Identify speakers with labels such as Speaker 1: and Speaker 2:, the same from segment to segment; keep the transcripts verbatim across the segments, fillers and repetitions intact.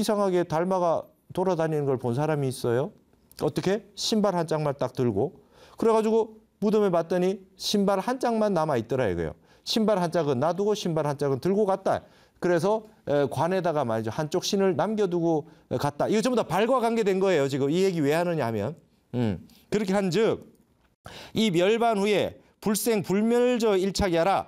Speaker 1: 이상하게 달마가 돌아다니는 걸 본 사람이 있어요? 어떻게? 신발 한 짝만 딱 들고. 그래가지고 무덤에 봤더니 신발 한 짝만 남아있더라 이거예요. 신발 한 짝은 놔두고 신발 한 짝은 들고 갔다. 그래서 관에다가 말이죠. 한쪽 신을 남겨두고 갔다. 이거 전부 다 발과 관계된 거예요. 지금 이 얘기 왜 하느냐 하면. 음, 그렇게 한즉 이 멸반 후에 불생 불멸저 일착이하라.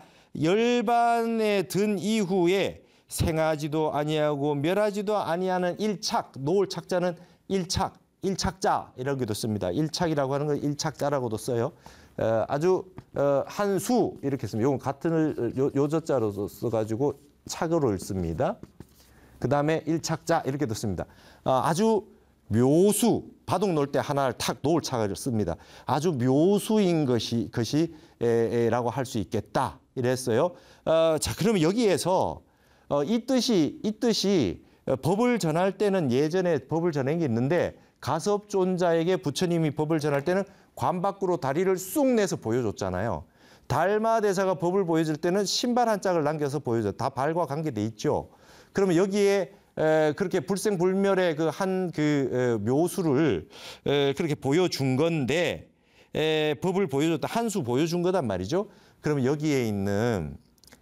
Speaker 1: 열반에 든 이후에 생하지도 아니하고 멸하지도 아니하는 일착, 놓을 착자는 일착, 일착자 이라고도 씁니다. 일착이라고 하는 건 일착자라고도 써요. 어, 아주 어, 한수 이렇게 씁니다. 이건 같은 요, 요저자로 써가지고 착으로 읽습니다. 그 다음에 일착자 이렇게도 씁니다. 어, 아주 묘수, 바둑 놓을 때 하나를 탁 놓을 착을 씁니다. 아주 묘수인 것이 것이 에, 라고 할 수 있겠다 이랬어요. 어, 자, 그러면 여기에서 어, 이 뜻이 이 뜻이 어, 법을 전할 때는 예전에 법을 전한 게 있는데 가섭존자에게 부처님이 법을 전할 때는 관 밖으로 다리를 쑥 내서 보여줬잖아요. 달마대사가 법을 보여줄 때는 신발 한 짝을 남겨서 보여줘. 다 발과 관계돼 있죠. 그러면 여기에 에, 그렇게 불생불멸의 그 한 그 묘수를 에, 그렇게 보여준 건데 에, 법을 보여줬다. 한 수 보여준 거단 말이죠. 그러면 여기에 있는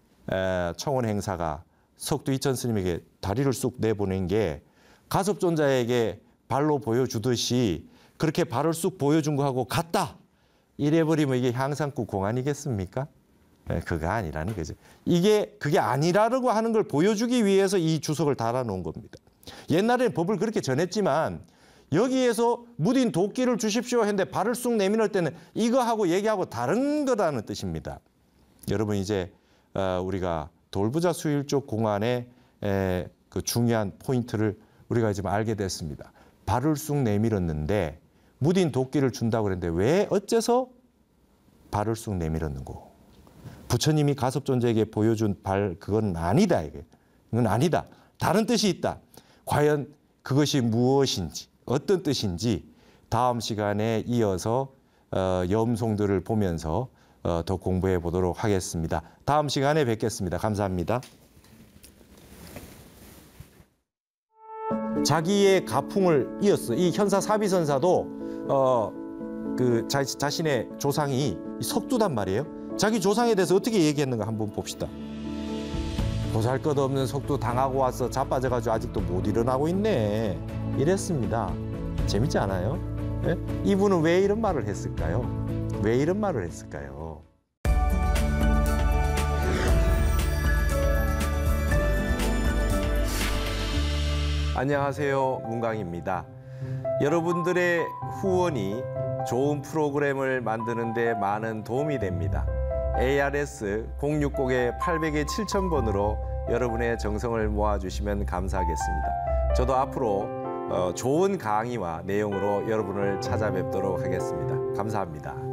Speaker 1: 에, 청원 행사가 석두 이천 스님에게 다리를 쑥 내보낸 게 가섭존자에게 발로 보여주듯이 그렇게 발을 쑥 보여준 거하고 같다. 이래버리면 이게 향상구 공안이겠습니까? 네, 그거 아니라는 거죠. 이게 그게 아니라고 하는 걸 보여주기 위해서 이 주석을 달아놓은 겁니다. 옛날에는 법을 그렇게 전했지만 여기에서 무딘 도끼를 주십시오 했는데 발을 쑥 내밀을 때는 이거하고 얘기하고 다른 거라는 뜻입니다. 여러분 이제 우리가 돌부자 수일족 공안의 그 중요한 포인트를 우리가 지금 알게 됐습니다. 발을 쑥 내밀었는데 무딘 도끼를 준다고 그랬는데 왜 어째서 발을 쑥 내밀었는고? 부처님이 가섭존자에게 보여준 발 그건 아니다 이게. 이건 아니다. 다른 뜻이 있다. 과연 그것이 무엇인지 어떤 뜻인지 다음 시간에 이어서 어, 염송들을 보면서 어, 더 공부해 보도록 하겠습니다. 다음 시간에 뵙겠습니다. 감사합니다. 자기의 가풍을 이었어. 이 현사사비선사도 어, 그 자, 자신의 조상이 석두단 말이에요. 자기 조상에 대해서 어떻게 얘기했는가 한번 봅시다. 보잘것없는 석두 당하고 와서 자빠져가지고 아직도 못 일어나고 있네. 이랬습니다. 재밌지 않아요? 네? 이분은 왜 이런 말을 했을까요? 왜 이런 말을 했을까요? 안녕하세요. 문광입니다. 여러분들의 후원이 좋은 프로그램을 만드는 데 많은 도움이 됩니다. 에이알에스 공육공 팔백 칠천 번으로 여러분의 정성을 모아주시면 감사하겠습니다. 저도 앞으로 좋은 강의와 내용으로 여러분을 찾아뵙도록 하겠습니다. 감사합니다.